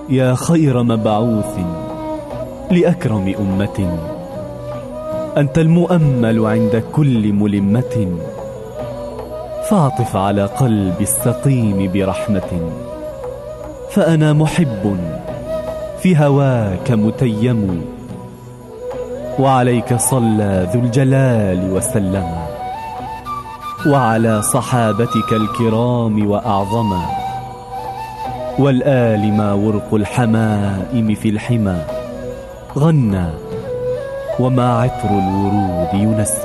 يا خير مبعوث لأكرم أمة، أنت المؤمل عند كل ملمة، فاعطف على قلبي السقيم برحمة، فأنا محب في هواك متيم، وعليك صلى ذو الجلال وسلم، وعلى صحابتك الكرام وأعظما، والآل ما ورق الحمائم في الحمى غنى، وما عطر الورود ينسم.